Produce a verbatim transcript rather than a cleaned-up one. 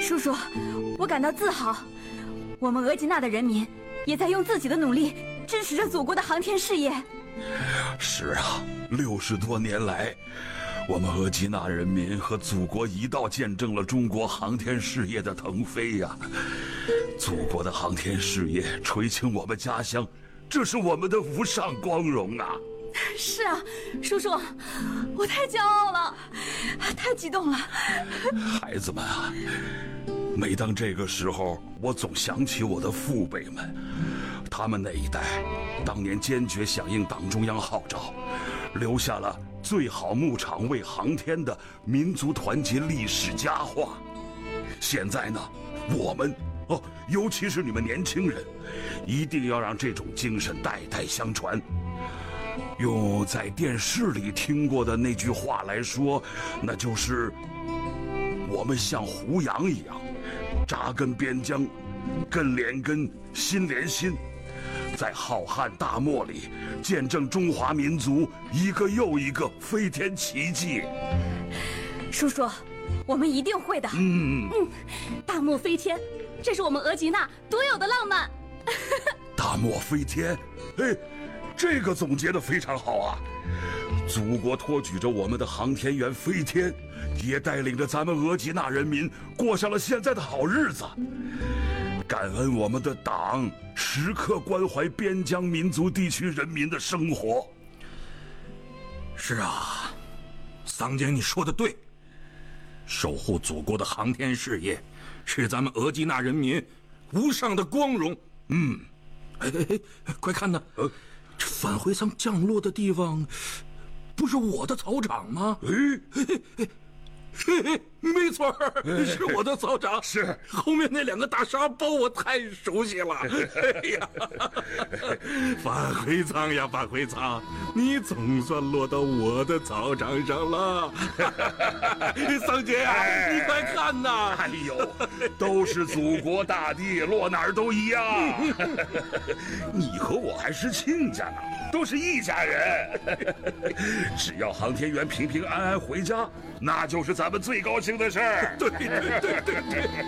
叔叔，我感到自豪。我们额济纳的人民也在用自己的努力支持着祖国的航天事业。 是啊，六十多年来，我们额济纳人民和祖国一道见证了中国航天事业的腾飞呀！祖国的航天事业垂青我们家乡，这是我们的无上光荣啊！ 是啊，叔叔，我太骄傲了，太激动了。 孩子们啊，每当这个时候，我总想起我的父辈们，他们那一代当年坚决响应党中央号召，留下了最好牧场为航天的民族团结历史佳话。现在呢，我们哦，尤其是你们年轻人，一定要让这种精神代代相传。用在电视里听过的那句话来说，那就是我们像胡杨一样扎根边疆，根连根，心连心，在浩瀚大漠里见证中华民族一个又一个飞天奇迹。 叔叔，我们一定会的。 嗯嗯，大漠飞天，这是我们额济纳独有的浪漫。 大漠飞天，哎，这个总结得非常好啊！祖国托举着我们的航天员飞天，也带领着咱们额济纳人民过上了现在的好日子。感恩我们的党时刻关怀边疆民族地区人民的生活。 是啊，桑杰你说的对，守护祖国的航天事业是咱们额济纳人民无上的光荣。嗯，哎哎哎，快看呐，呃，这返回舱降落的地方不是我的草场吗？ 哎嘿嘿嘿嘿嘿，没错，是我的草场。 是后面那两个大沙包我太熟悉了。哎呀，返回舱呀，返回舱，你总算落到我的草场上了。桑杰啊，你快看呐！ 哎呦，都是祖国大地，落哪儿都一样。你和我还是亲家呢，都是一家人。只要航天员平平安安回家，那就是咱们最高兴的事儿。 对对对对对。